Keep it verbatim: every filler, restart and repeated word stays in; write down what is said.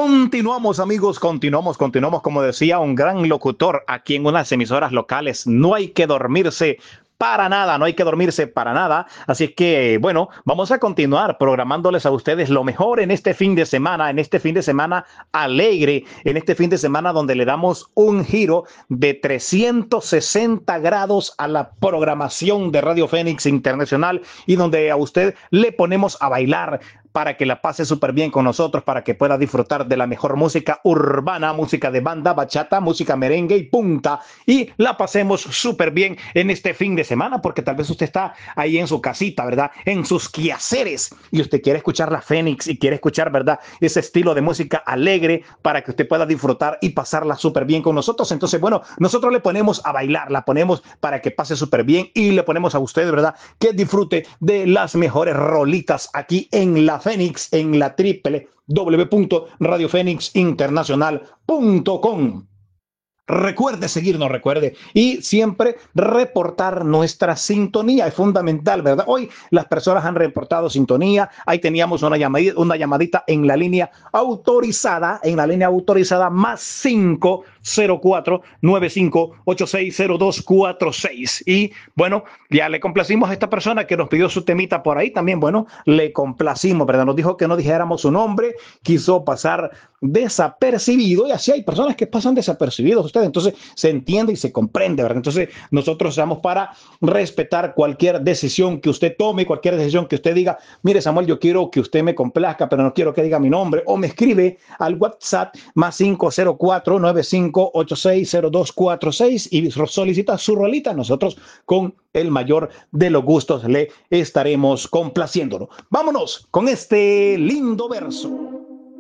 Continuamos, amigos, continuamos, continuamos. Como decía un gran locutor aquí en unas emisoras locales, no hay que dormirse para nada, no hay que dormirse para nada. Así es que, bueno, vamos a continuar programándoles a ustedes lo mejor en este fin de semana, en este fin de semana alegre, en este fin de semana donde le damos un giro de trescientos sesenta grados a la programación de Radio Fénix Internacional y donde a usted le ponemos a bailar para que la pase súper bien con nosotros, para que pueda disfrutar de la mejor música urbana, música de banda, bachata, música merengue y punta, y la pasemos súper bien en este fin de semana, porque tal vez usted está ahí en su casita, ¿verdad? En sus quehaceres, y usted quiere escuchar la Fénix y quiere escuchar, ¿verdad? Ese estilo de música alegre para que usted pueda disfrutar y pasarla súper bien con nosotros. Entonces, bueno, nosotros le ponemos a bailar, la ponemos para que pase súper bien y le ponemos a usted, ¿verdad? Que disfrute de las mejores rolitas aquí en la Fénix, en la triple w punto radio fénix internacional punto com. Recuerde seguirnos, recuerde, y siempre reportar nuestra sintonía. Es fundamental, ¿verdad? Hoy las personas han reportado sintonía. Ahí teníamos una llamadita, una llamadita en la línea autorizada, en la línea autorizada más cinco cero cuatro nueve cinco ocho seis cero dos cuatro seis. Y bueno, ya le complacimos a esta persona que nos pidió su temita por ahí. También, bueno, le complacimos, ¿verdad? Nos dijo que no dijéramos su nombre, quiso pasar desapercibido, y así hay personas que pasan desapercibidos ustedes, entonces se entiende y se comprende, ¿verdad? Entonces nosotros estamos para respetar cualquier decisión que usted tome, cualquier decisión que usted diga. Mire, Samuel, yo quiero que usted me complazca, pero no quiero que diga mi nombre, o me escribe al WhatsApp más cinco cero cuatro nueve cinco ocho seis cero dos cuatro seis y solicita su rolita. Nosotros con el mayor de los gustos le estaremos complaciéndolo. Vámonos con este lindo verso.